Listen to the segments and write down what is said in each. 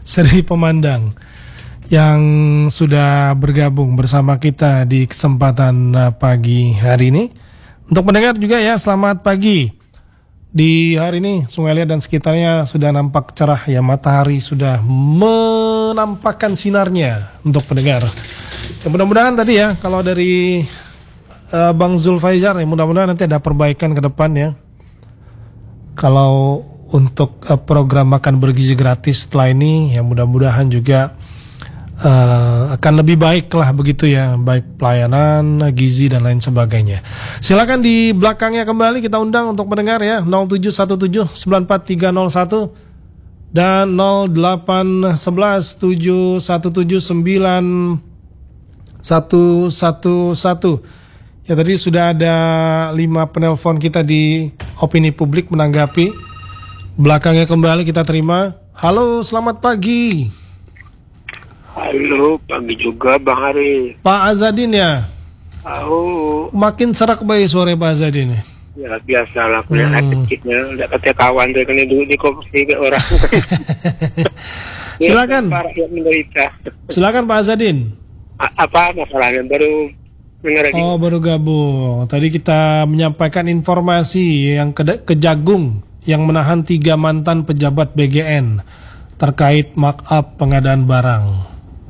Seri Pemandang yang sudah bergabung bersama kita di kesempatan pagi hari ini. Untuk pendengar juga ya, selamat pagi. Di hari ini Sungai Liat dan sekitarnya sudah nampak cerah ya, matahari sudah menampakkan sinarnya untuk pendengar. Ya, mudah-mudahan tadi ya, kalau dari Bang Zulfaizar ya, mudah-mudahan nanti ada perbaikan ke depan ya. Kalau untuk program makan bergizi gratis setelah ini ya, mudah-mudahan juga akan lebih baik lah begitu ya, baik pelayanan, gizi dan lain sebagainya. Silakan di belakangnya kembali kita undang untuk mendengar ya, 0717943101 dan 0811717911. Ya, tadi sudah ada 5 penelpon kita di opini publik menanggapi. Belakangnya kembali kita terima. Halo, selamat pagi. Halo, pagi juga Bang Hari. Pak Azadin ya? Oh. Makin serak bayi sore Pak Azadin ya? Ya biasalah, punya kecilnya. Udah kata kawan dia kena duduk di kursi ke orang. Silakan. Silakan Pak Azadin. Apa masalahnya? Baru dengar lagi. Oh, baru gabung. Tadi kita menyampaikan informasi yang Kejagung yang menahan 3 mantan pejabat BGN terkait markup pengadaan barang.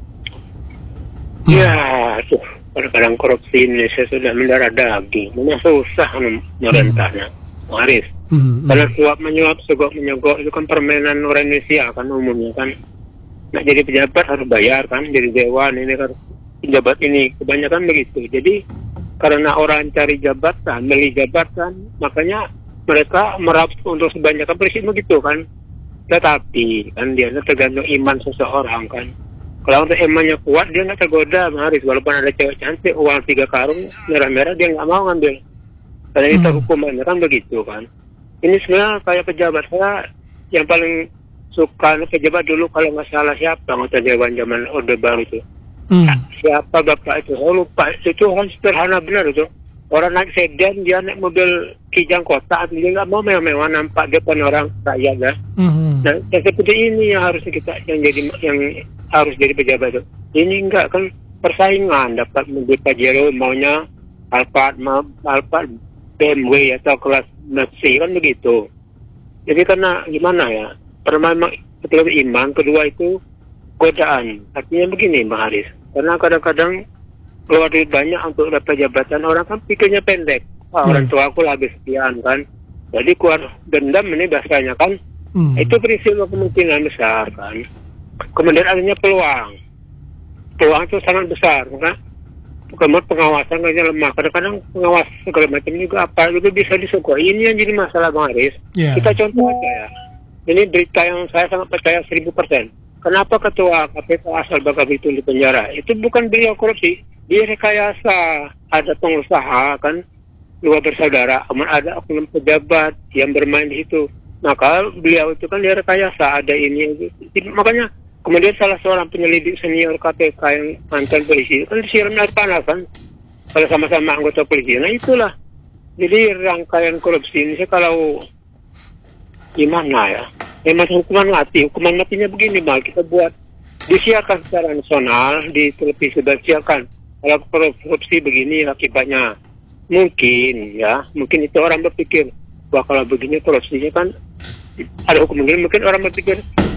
Ya, tuh kadang-kadang korupsi Indonesia sudah mendarah daging. Memang susah merentahnya, Haris. Karena suap menyuap, segok menyogok itu kan permainan orang Indonesia kan umumnya kan. Nah, jadi pejabat harus bayar kan, jadi dewan ini kan pejabat ini kebanyakan begitu. Jadi karena orang cari jabatan, beli jabatan, makanya mereka merap untuk sebanyakan presiden begitu kan. Tetapi kan dia tergantung iman seseorang kan. Kalau untuk imannya kuat, dia nggak tergoda, Haris. Walaupun ada cewek cantik, uang 3 karung, merah-merah, dia nggak mau ngambil. Karena itu hukumannya kan begitu kan. Ini sebenarnya kayak pejabat saya yang paling suka pejabat dulu kalau nggak salah siapa anggota dewan zaman Orde Baru itu. Siapa bapak itu? Saya lupa. Itu kan sederhana benar itu. Orang naik sedan, dia naik mobil kijang kota, dia nggak mau mewah-mewah nampak depan orang rakyat ya. Nah, yang seperti ini yang harusnya kita yang harus jadi pejabat itu. Ini enggak kan persaingan, dapat mobil Pajero maunya Alphard BMW atau kelas Mercy kan begitu. Jadi karena gimana ya? Pertama betul iman, kedua itu godaan. Artinya begini, Mbak Haris. Karena kadang-kadang keluar duit banyak untuk dapat jabatan, orang kan pikirnya pendek. Orang tua aku lah habis sekian kan. Jadi keluar dendam ini bahasanya kan. Itu prinsip kemungkinan besar kan. Kemudian adanya peluang itu sangat besar karena pengawasan kayaknya lemah. Kadang-kadang pengawas segala macam juga apa itu bisa disogoi. Ini yang jadi masalah Bang Haris. Kita contoh aja ya. Ini berita yang saya sangat percaya 1000%. Kenapa ketua KPK asal Bangka Belitung di penjara? Itu bukan beliau korupsi, dia rekayasa. Ada pengusaha kan, 2 bersaudara, kemudian ada oknum pejabat yang bermain di situ. Maka beliau itu kan dia rekayasa, ada ini. Makanya kemudian salah seorang penyelidik senior KPK yang mantan polisi kan disiram air panas kan, kalau sama-sama anggota polisi. Nah itulah. Jadi rangkaian korupsi ini kalau gimana ya? Memang hukuman matinya begini mal kita buat disiarkan secara nasional di televisi dan siarkan. Kalau korupsi begini akibatnya mungkin itu orang berpikir wah kalau begini korupsinya kan ada hukum begini, mungkin orang berpikir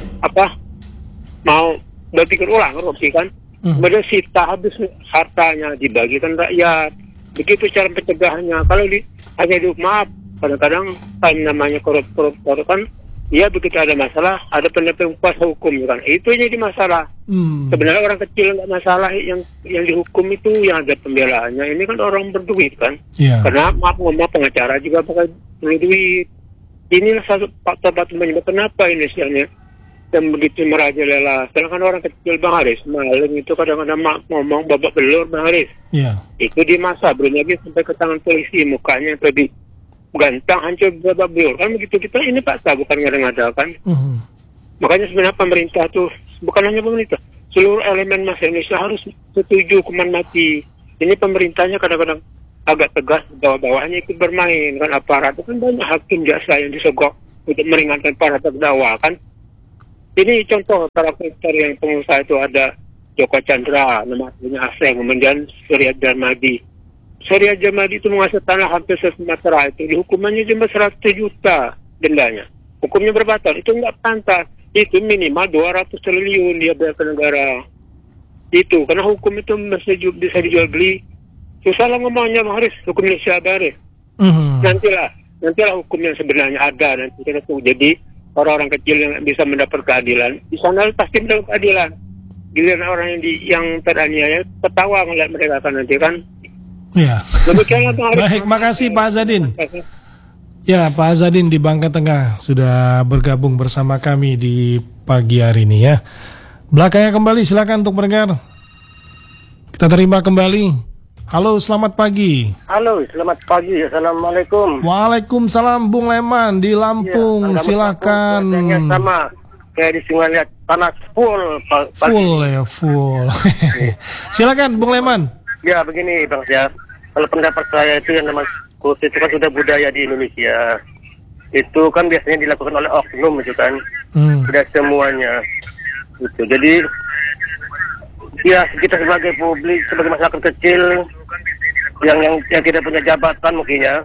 mau berpikir ulang korupsi kan. Kemudian sita habis hartanya dibagikan rakyat. Begitu cara pencegahannya. Kalau hanya dihukum maaf, kadang-kadang kan namanya koruptor kan. Ya begitu ada masalah, ada pendamping kuasa hukum kan. Itu jadi masalah. Sebenarnya orang kecil nggak masalah, yang dihukum itu yang ada pembelaannya. Ini kan orang berduit kan. Karena maaf pengacara juga pakai duit. Inilah satu faktor penyebab kenapa ini istilahnya yang begitu merajalela. Sedangkan orang kecil Bang Haris, maling itu kadang-kadang ngomong babak belur Bang Haris. Itu di masa belum lagi sampai ke tangan polisi, mukanya lebih gantang hancur babak belur kan begitu. Kita ini paksa, bukan ngada-ngada kan. Makanya sebenarnya pemerintah tuh bukan hanya pemerintah, seluruh elemen masyarakat Indonesia harus setuju hukuman mati. Ini pemerintahnya kadang-kadang agak tegas, bawah-bawahnya ikut bermain kan. Aparat itu kan banyak hakim jaksa yang disogok untuk meringankan para terdakwa kan. Ini contoh karakter yang pengusaha itu ada Joko Chandra, nama aslinya Aseng, kemudian Surya Jamadi. Surya Jamadi itu menguasai tanah hampir se-Sumatera itu, dihukumannya cuma 100 juta dendanya. Hukumnya berbatal, itu nggak pantas. Itu minimal 200 triliun dia bayar ke negara. Itu, karena hukum itu masih bisa dijual beli. Susah lah ngomongnya, Bang Haris, hukum Indonesia ada deh. Nantilah hukum yang sebenarnya ada, nanti kita tunggu. Jadi, orang-orang kecil yang bisa mendapat keadilan, di sana pasti mendapat keadilan. Giliran orang yang teraniaya, ketawa ngeliat mereka kan nanti kan. Ya. Demikianlah, Bang Haris. Baik, makasih Pak Azadin. Ya, Pak Azadin di Bangka Tengah sudah bergabung bersama kami di pagi hari ini ya. Belakangnya kembali, silakan untuk mendengar. Kita terima kembali. Halo, selamat pagi. Halo, selamat pagi. Assalamualaikum. Waalaikumsalam, Bung Leman di Lampung. Silakan. Yang sama kayak di Sungai Liat, panas full pagi. Full. Silakan, Bung Leman. Ya, begini Bang Syah. Kalau pendapat saya itu yang namanya kursi itu kan sudah budaya di Indonesia. Itu kan biasanya dilakukan oleh oknum itu kan. Tidak semuanya. Gitu. Jadi ya kita sebagai publik, sebagai masyarakat kecil yang tidak punya jabatan mungkin ya,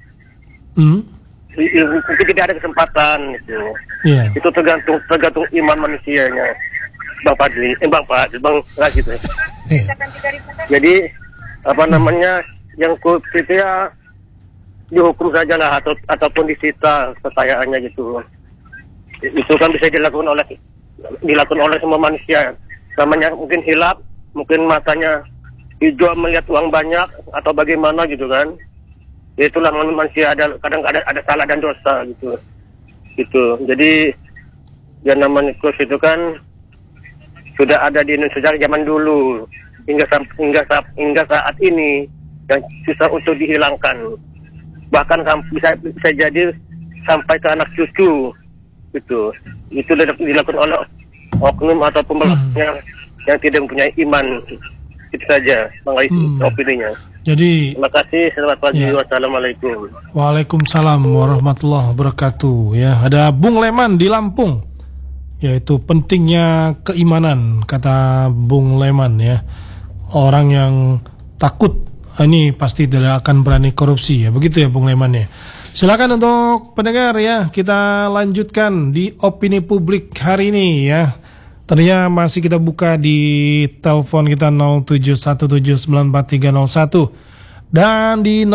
mungkin tidak ada kesempatan itu. Yeah. Itu tergantung iman manusianya, Bang Fadli, Bang Rashid. Jadi apa namanya, yang korupsi itu ya dihukum saja lah ataupun disita kekayaannya gitu. Itu kan bisa dilakukan oleh semua manusia. Namanya mungkin hilap, mungkin matanya hijau melihat uang banyak atau bagaimana gitu kan. Itulah manusia, kadang ada salah dan dosa gitu. Jadi yang namanya kurus itu kan sudah ada di Indonesia sejak zaman dulu hingga saat ini, yang susah untuk dihilangkan. Bahkan bisa jadi sampai ke anak cucu gitu. Itu dilakukan oleh oknum atau pembelakangnya yang tidak mempunyai iman. Itu saja opininya. Jadi terima kasih, selamat pagi. Wassalamualaikum. Waalaikumsalam warahmatullahi wabarakatuh. Ya, ada Bung Leman di Lampung. Yaitu pentingnya keimanan, kata Bung Leman ya. Orang yang takut ini pasti tidak akan berani korupsi ya. Begitu ya Bung Leman ya. Silakan untuk pendengar ya, kita lanjutkan di opini publik hari ini ya. Ternyata masih kita buka di telepon kita 0717943301 dan di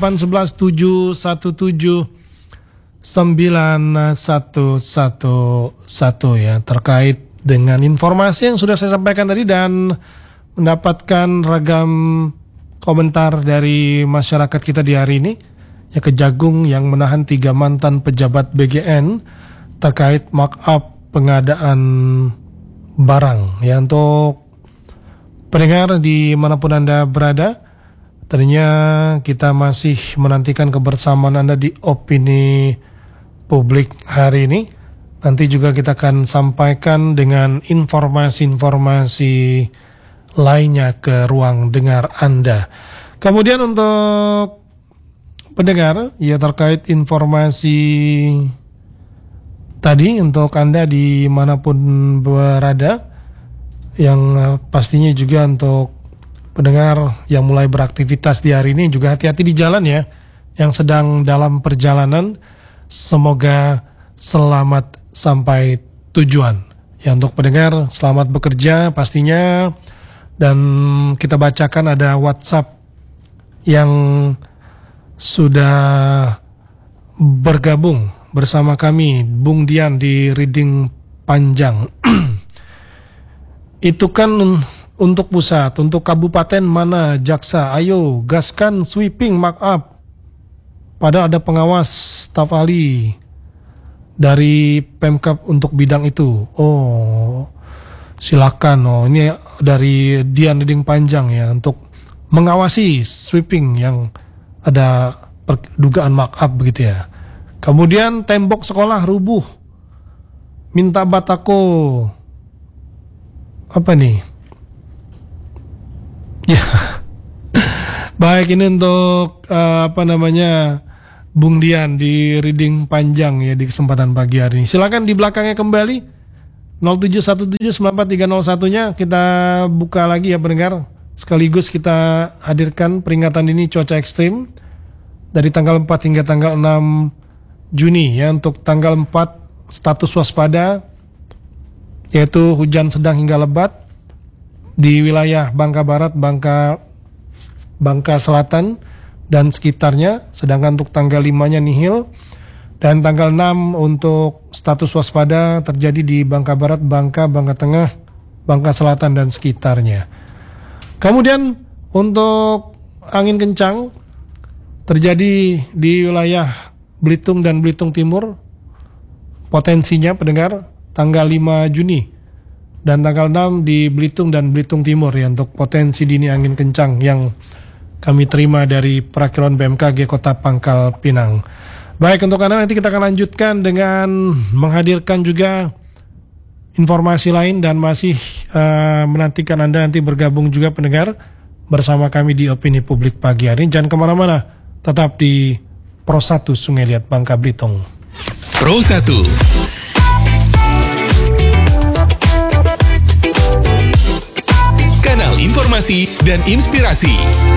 08117179111 ya, terkait dengan informasi yang sudah saya sampaikan tadi dan mendapatkan ragam komentar dari masyarakat kita di hari ini. Ya, Kejagung yang menahan 3 mantan pejabat BGN terkait markup pengadaan barang. Ya, untuk pendengar dimanapun Anda berada, ternyata kita masih menantikan kebersamaan Anda di opini publik hari ini. Nanti juga kita akan sampaikan dengan informasi-informasi lainnya ke ruang dengar Anda. Kemudian untuk pendengar, ya terkait informasi tadi untuk Anda dimanapun berada, yang pastinya juga untuk pendengar yang mulai beraktivitas di hari ini juga hati-hati di jalan ya, yang sedang dalam perjalanan, semoga selamat sampai tujuan. Ya, untuk pendengar selamat bekerja pastinya, dan kita bacakan ada WhatsApp yang sudah bergabung bersama kami, Bung Dian di Reading Panjang. Itu kan untuk pusat, untuk kabupaten mana jaksa, ayo gaskan sweeping markup. Padahal ada pengawas staf ahli dari Pemkab untuk bidang itu. Oh, silakan. Oh, ini dari Dian Reading Panjang ya, untuk mengawasi sweeping yang ada dugaan markup begitu ya. Kemudian tembok sekolah rubuh, minta batako. Apa nih? Ya. Baik, ini untuk Bung Dian di Reading Panjang ya di kesempatan pagi hari ini. Silakan di belakangnya kembali 071794301-nya kita buka lagi ya pendengar. Sekaligus kita hadirkan peringatan ini cuaca ekstrim dari tanggal 4 hingga tanggal 6 Juni ya. Untuk tanggal 4 status waspada yaitu hujan sedang hingga lebat di wilayah Bangka Barat, Bangka Selatan dan sekitarnya. Sedangkan untuk tanggal 5-nya nihil. Dan tanggal 6 untuk status waspada terjadi di Bangka Barat, Bangka Tengah, Bangka Selatan dan sekitarnya. Kemudian untuk angin kencang terjadi di wilayah Belitung dan Belitung Timur. Potensinya pendengar tanggal 5 Juni dan tanggal 6 di Belitung dan Belitung Timur ya, untuk potensi dini angin kencang yang kami terima dari Perakiraan BMKG Kota Pangkal Pinang. Baik, untuk Anda nanti kita akan lanjutkan dengan menghadirkan juga informasi lain dan masih menantikan Anda nanti bergabung juga pendengar bersama kami di Opini Publik pagi hari ini. Jangan kemana-mana, tetap di Pro 1 Sungai Liat Bangka Belitung. Pro 1 Kanal informasi dan inspirasi.